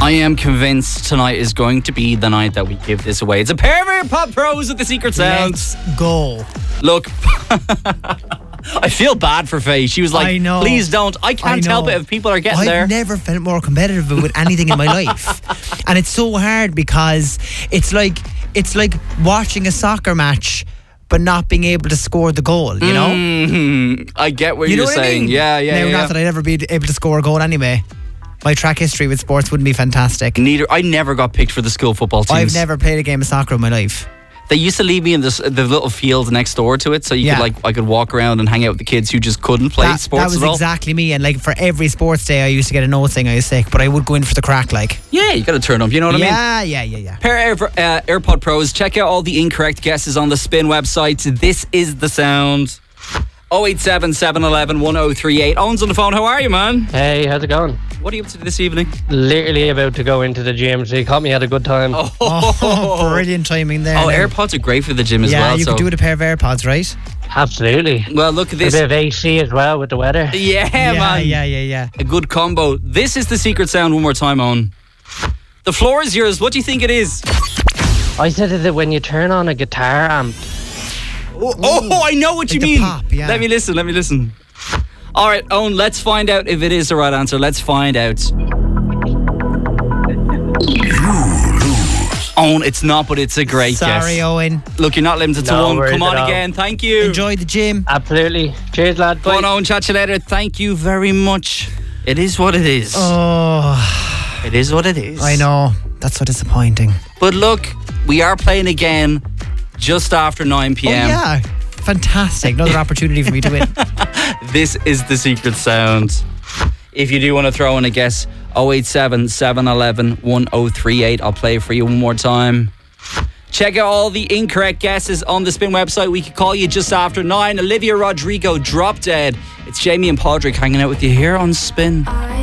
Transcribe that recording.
I am convinced tonight is going to be the night that we give this away. It's a pair of AirPod Pros with the secret sound. Let's go. Look, I feel bad for Faye. She was like, I know. please don't. I can't help it if people are getting there. I've never felt more competitive with anything in my life. And it's so hard because it's like watching a soccer match but not being able to score the goal, you know? I get what you you're know what saying. I mean? Yeah. Not that I'd ever be able to score a goal anyway. My track history with sports wouldn't be fantastic. I never got picked for the school football teams. I've never played a game of soccer in my life. They used to leave me in the little field next door to it, so I could walk around and hang out with the kids who just couldn't play sports. That was at all. exactly me. And like for every sports day, I used to get a note saying I was sick, but I would go in for the crack. Like, yeah, you got to turn up. You know what I mean? Yeah. Pair of AirPod Pros. Check out all the incorrect guesses on the Spin website. This is the sound. 087 711 1038. Owen's on the phone. How are you, man? Hey, how's it going? What are you up to this evening? Literally about to go into the gym, so you caught me at a good time. Oh, brilliant timing there. Oh, AirPods are great for the gym as well. Yeah, you could do with a pair of AirPods, right? Absolutely. Well, look at this. A bit of AC as well with the weather. Yeah, man. Yeah. A good combo. This is the secret sound one more time, Owen. The floor is yours. What do you think it is? I said that when you turn on a guitar amp. Oh, I know what you mean. Pop, yeah. Let me listen. All right, Owen, let's find out if it is the right answer. Let's find out. Owen, it's not, but it's a great guess. Sorry, Owen. Look, you're not limited to one. Come on again. Thank you. Enjoy the gym. Absolutely. Cheers, lad. Go on, Owen. Chat to you later. Thank you very much. It is what it is. Oh. It is what it is. I know. That's so disappointing. But look, we are playing again just after 9 p.m. Oh, yeah. Fantastic. Another opportunity for me to win. This is the secret sound. If you do want to throw in a guess, 087 711 1038. I'll play it for you one more time. Check out all the incorrect guesses on the Spin website. We could call you just after 9. Olivia Rodrigo, Drop Dead. It's Jamie and Padraig hanging out with you here on Spin.